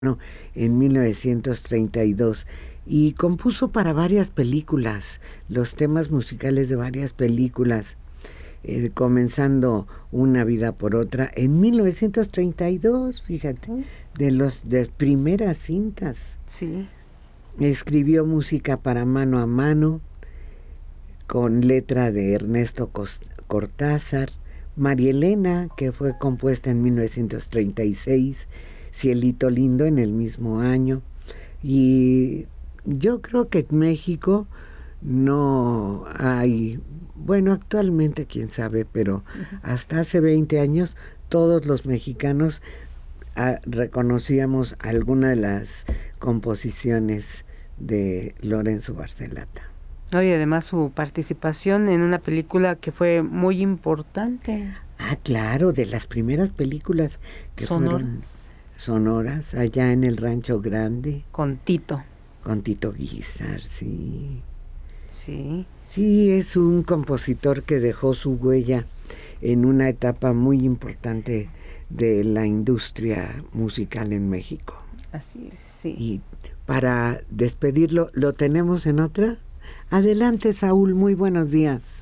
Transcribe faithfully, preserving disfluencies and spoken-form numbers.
en mil novecientos treinta y dos y compuso para varias películas, los temas musicales de varias películas, eh, comenzando Una vida por otra en mil novecientos treinta y dos, fíjate, de los de primeras cintas. Sí. Escribió música para Mano a Mano, con letra de Ernesto Cortázar, María Elena, que fue compuesta en mil novecientos treinta y seis, Cielito Lindo en el mismo año. Y yo creo que en México no hay, bueno, actualmente quién sabe, pero uh-huh. hasta hace veinte años todos los mexicanos ah, reconocíamos alguna de las composiciones de Lorenzo Barcelata. No, y además su participación en una película que fue muy importante. Ah, claro, de las primeras películas que sonoras. fueron sonoras, allá en el Rancho Grande. Con Tito. Con Tito Guizar, sí. Sí. Sí, es un compositor que dejó su huella en una etapa muy importante de la industria musical en México. Así es, sí. Y para despedirlo, ¿lo tenemos en otra? Adelante, Saúl, muy buenos días.